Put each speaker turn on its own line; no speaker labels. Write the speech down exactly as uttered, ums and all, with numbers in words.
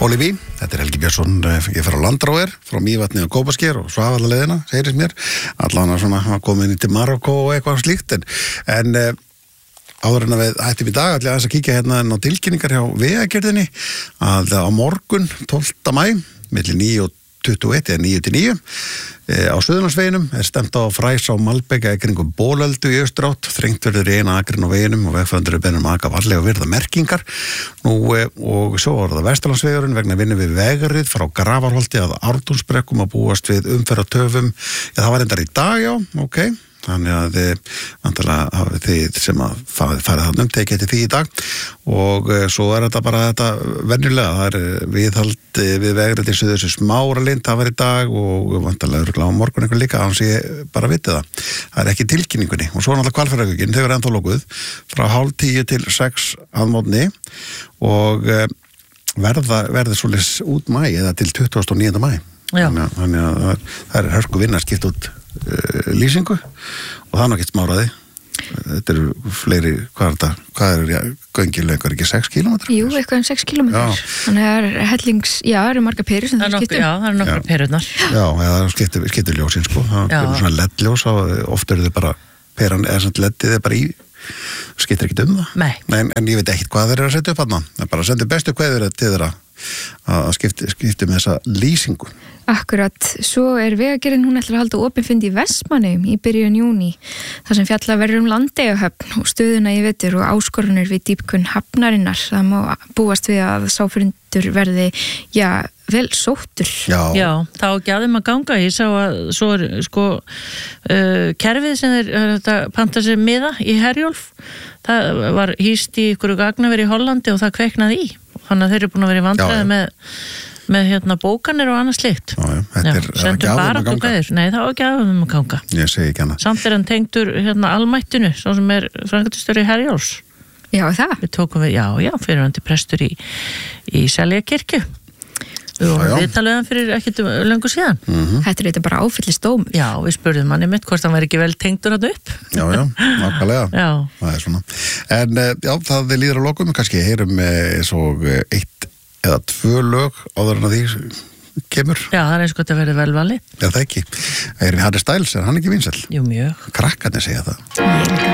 Óliví, þetta er Helgi Björnsson, ég fer á Landráir frá Mývatni og Kópasker og Svavallaleiðina, segirist mér, allan að svona hafa komið inn til Marokkó og eitthvað slíkt, en, en eh, áður en að við hættum í dag, allir aðeins að kíkja hérna inn á tilkynningar hjá Vegagerðinni, að á morgun, tólfta maí, milli níu og tuttugu og eitt eða níu til níu, e, á Suðurlandsveginum er stemt á Fræs á Malbeka í kringum Bólöldu í Austurátt, þrengt verður í eina akrin á veginum og vegfærandur er beðnir um að aka varlega og virða merkingar. Nú, e, og svo var það Vesturlandsvegurinn vegna vinnu við vegarið frá Grafarholti að Ártúnsbrekkum að búast við umferðartöfum. Já, það var endar í dag, já, ok. Þannig að þið, vantarlega hafið þið sem að farið þarna um, tekið til því í dag og e, svo er þetta bara þetta venjulega, það er viðhald e, við vegrið til þessu Smáralind, það var í dag og vantarlega örgulega á morgun einhver líka, annars ég bara viti það. Það er ekki tilkynningunni og svo náttúrulega Hvalfjarðargöngin, þau eru ennþá lokuð frá hálf tíu til sex að mótni og e, verða, verða svoleiðis út maí eða til tuttugasta og níunda maí. Þannig, þannig að það er, það er hörku vinna skipt út Uh, lýsingu og það er náttúrulega smáraði. Þetta eru fleiri, hvað er þetta, hvað er göngilegur, ekki sex kílómetrar?
Jú, eitthvað um sex kílómetrar. Þannig að það er hellings, já, það eru marga perur sem það skiptum.
Já, það eru nokkra perurnar.
Já, það skiptir, skiptir ljósin, sko. Það er svona L E D-ljós og oft eru þau bara, peran eða svona L E D-ið er bara í, skiptir ekkert um það.
Nei.
En, en ég veit ekkert hvað þeir eru að setja upp hann. Það er bara að senda bestu kveður til þeirra að skipti, skipti með þessa lýsingu.
Akkurat, svo er Vegagerðin, hún ætlar að halda opinfund í Vestmannaeyjum í byrjun júní, þar sem fjalla verður um Landeyjahöfn og stöðuna í vetur og áskorunir við dýpkun hafnarinnar. Það má búast við að sáfundur verði, já, vel sóttur.
Já, já þá ekki aðeim að ganga. Ég sá að svo er sko uh, kerfið sem þeir uh, panta sér miða í Herjólf, það var hýst í ykkur gagnaveri í Hollandi og það kveiknaði í. Þannig að þeir eru búin að vera í vandræði með með hérna bókanir og annað slikt.
Já, já, þetta er,
já, er ekki aðeim að ganga. Nei, það var ekki aðeim að ganga.
Ég segi ekki hana.
Samt er hann tengdur hérna almættinu, svo sem er framkvæmdastjóri Herjólfs.
Já, það.
Við tókum við, já, já, fyrir hann til prestur í, í Seljakirkju. Og við talaðum hann fyrir ekkert löngu síðan.
Mm-hmm.
Þetta er þetta bara áfyllisdóm.
Já, við spurðum hann einmitt hvort hann væri ekki vel tengdur hann upp.
Já, já, nákvæmlega.
Já.
Það er svona. En já, það líður á lokum, kannski heyrum svo eitt eða tvö lög áður en að því kemur.
Já, það er eins og þetta verið velvalið.
Já, það ekki. Heyrum við Harry Styles, er hann ekki vinsæll?
Jú, mjög.
Krakkarnir segja það.